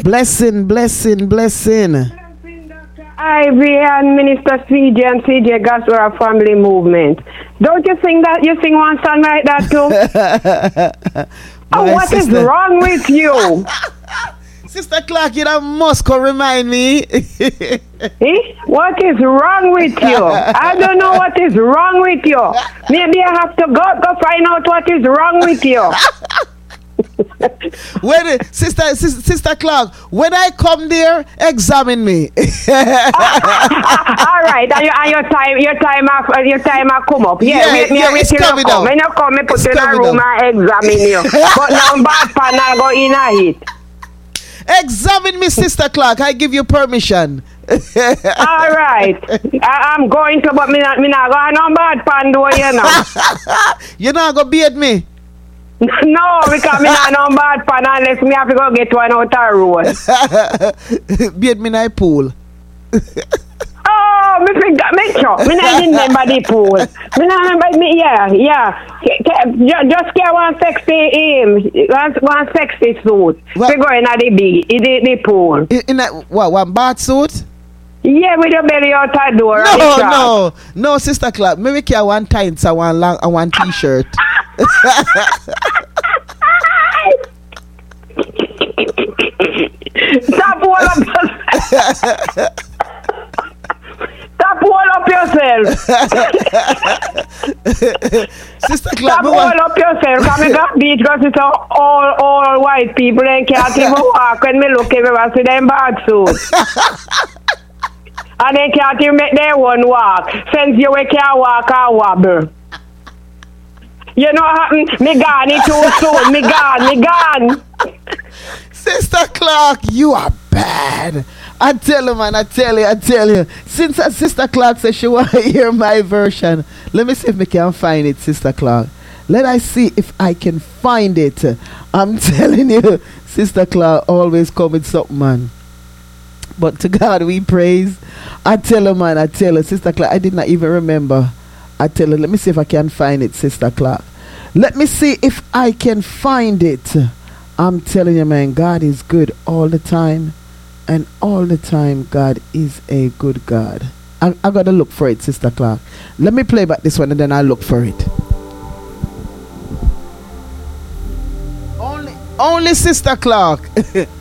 Blessing. Ivy and Minister CJ and CJ Gaswara Family Movement. Don't you think that you sing one song like that too? What is wrong with you? Sister Clark, you must come remind me. What is wrong with you? I don't know what is wrong with you. Maybe I have to go find out what is wrong with you. Sister Clark, when I come there, examine me. All right, and your time I come up. Wait it's till coming you come. up. When you come, me put you in a room and examine you. But now bad pan I go in a hit. Examine me, Sister Clark. I give you permission. All right, I'm going to, but me not go no bad pan do you know. You not go beat me. No, because me not no bad pan unless me have to go get one out of road. Beat me in a pool. Oh, me forgot, make sure. Me not remember the pool. Me not remember me. Yeah. Just get one sexy suit. We go in the pool. In a one bath suit? Yeah, with your belly out the door. No, Sister Clark. Maybe carry one tights and one long and one t-shirt. Stop all up yourself. Sister Clark, stop all up yourself. Come in that beach because it's all white people and can't even walk. When me look everywhere, see them bad suits. And they can't even make their one walk. Since you can't walk and wobble. You know what happened? Me gone it too soon. Me gone. Sister Clark, you are bad. I tell you, man, I tell you. Since Sister Clark says she want to hear my version, let me see if I can find it, Sister Clark. Let I see if I can find it. I'm telling you, Sister Clark always come with something, man. But to God we praise. I tell her, man, Sister Clark, I did not even remember. I tell her, let me see if I can find it, Sister Clark. Let me see if I can find it. I'm telling you, man, God is good all the time. And all the time, God is a good God. I got to look for it, Sister Clark. Let me play back this one and then I'll look for it. Only Sister Clark.